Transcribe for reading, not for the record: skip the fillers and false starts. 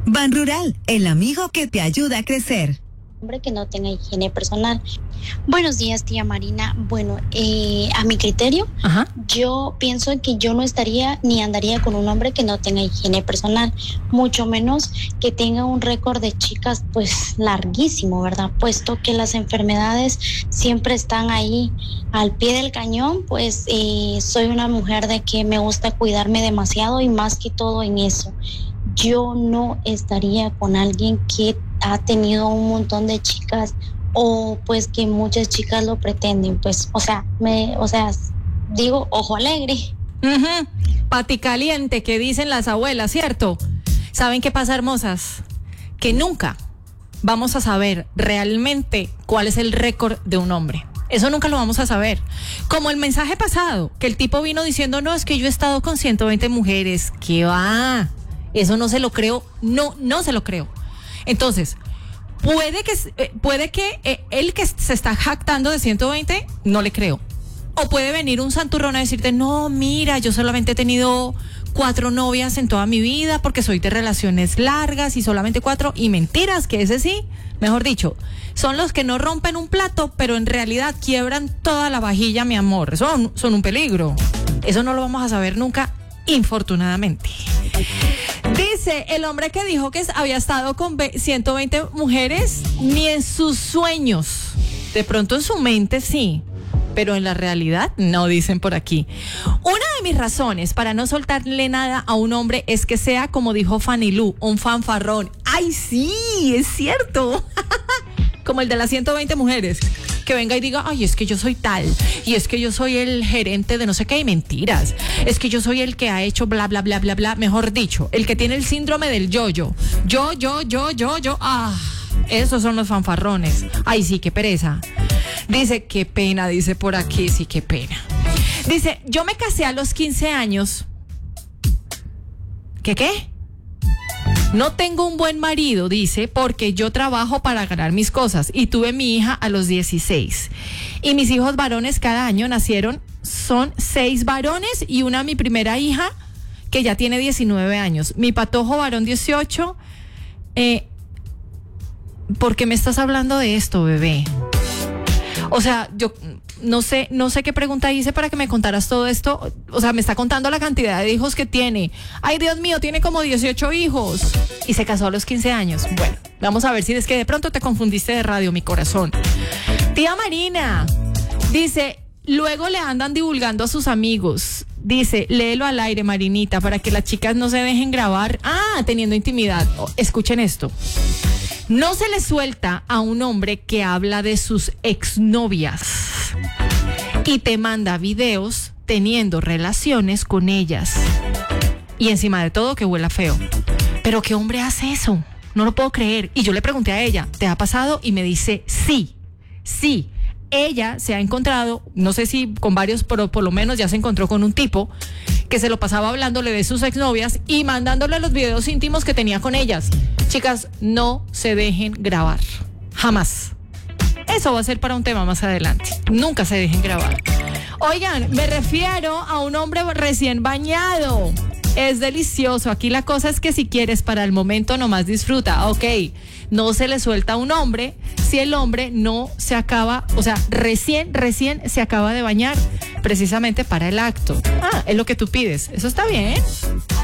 Ban Rural, el amigo que te ayuda a crecer. Hombre que no tenga higiene personal. Buenos días, tía Marina. Bueno, a mi criterio, yo pienso que yo no estaría ni andaría con un hombre que no tenga higiene personal, mucho menos que tenga un récord de chicas pues larguísimo, ¿verdad? Puesto que las enfermedades siempre están ahí al pie del cañón, pues soy una mujer de que me gusta cuidarme demasiado y más que todo en eso. Yo no estaría con alguien que ha tenido un montón de chicas o pues que muchas chicas lo pretenden, pues, digo, ojo alegre. Pati caliente, que dicen las abuelas, ¿cierto? ¿Saben qué pasa, hermosas? Que nunca vamos a saber realmente cuál es el récord de un hombre. Eso nunca lo vamos a saber. Como el mensaje pasado, que el tipo vino diciendo, no, es que yo he estado con 120 mujeres. ¿Qué va? Eso no se lo creo. No se lo creo. Entonces, puede que el que se está jactando de 120, no le creo. O puede venir un santurrón a decirte, no, mira, yo solamente he tenido 4 novias en toda mi vida porque soy de relaciones largas y solamente 4. Y mentiras, que ese sí, mejor dicho, son los que no rompen un plato, pero en realidad quiebran toda la vajilla, mi amor. Son un peligro. Eso no lo vamos a saber nunca, infortunadamente. Dice, el hombre que dijo que había estado con 120 mujeres, ni en sus sueños. De pronto en su mente sí, pero en la realidad no, dicen por aquí. Una de mis razones para no soltarle nada a un hombre es que sea, como dijo Fanny Lu, un fanfarrón. ¡Ay, sí! Es cierto. Como el de las 120 mujeres. Que venga y diga, ay, es que yo soy tal, y es que yo soy el gerente de no sé qué, y mentiras. Es que yo soy el que ha hecho bla, bla, bla, bla, bla. Mejor dicho, el que tiene el síndrome del yo-yo. Yo. Esos son los fanfarrones. Ay, sí, qué pereza. Dice, qué pena, dice por aquí, sí, qué pena. Dice, yo me casé a los 15 años. ¿Qué? No tengo un buen marido, dice, porque yo trabajo para ganar mis cosas y tuve mi hija a los 16. Y mis hijos varones cada año nacieron, son 6 varones y una mi primera hija que ya tiene 19 años. Mi patojo varón 18. ¿Por qué me estás hablando de esto, bebé? O sea, yo no sé qué pregunta hice para que me contaras todo esto. O sea, me está contando la cantidad de hijos que tiene. Ay, Dios mío, tiene como 18 hijos. Y se casó a los 15 años. Bueno, vamos a ver si es que de pronto te confundiste de radio, mi corazón. Tía Marina dice, luego le andan divulgando a sus amigos. Dice, léelo al aire, Marinita, para que las chicas no se dejen grabar. Teniendo intimidad. Escuchen esto. No se le suelta a un hombre que habla de sus exnovias y te manda videos teniendo relaciones con ellas. Y encima de todo que huela feo. ¿Pero qué hombre hace eso? No lo puedo creer. Y yo le pregunté a ella, ¿te ha pasado? Y me dice, sí. Ella se ha encontrado, no sé si con varios, pero por lo menos ya se encontró con un tipo que se lo pasaba hablándole de sus exnovias y mandándole los videos íntimos que tenía con ellas. Chicas, no se dejen grabar. Jamás. Eso va a ser para un tema más adelante. Nunca se dejen grabar. Oigan, me refiero a un hombre recién bañado. Es delicioso. Aquí la cosa es que si quieres para el momento nomás disfruta. Ok, no se le suelta a un hombre si el hombre no se acaba, o sea, recién se acaba de bañar precisamente para el acto. Es lo que tú pides. Eso está bien.